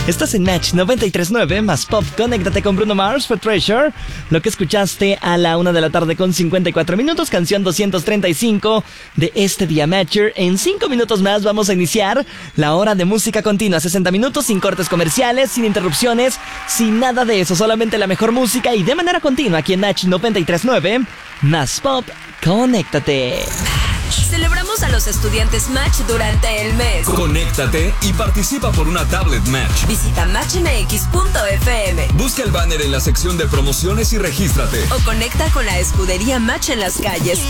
Estás en Match 93.9 más Pop. Conéctate con Bruno Mars for Treasure. Lo que escuchaste a la 1 de la tarde con 54 minutos. Canción 235 de este día Matcher. En 5 minutos más vamos a iniciar la hora de música continua. 60 minutos sin cortes comerciales, sin interrupciones, sin nada de eso. Solamente la mejor música y de manera continua aquí en Match 93.9 más Pop. Conéctate. Celebramos a los estudiantes Match durante el mes. Conéctate y participa por una tablet Match. Visita matchmx.fm. Busca el banner en la sección de promociones y regístrate. O conecta con la escudería Match en las calles